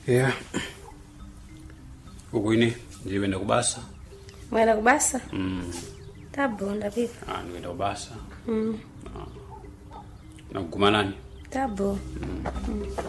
Yeah. Ukwini ndiwenda kubasa. Mwenda kubasa? Tá bom, David. Ndiwenda kubasa. Na kugumanani? Tá bom.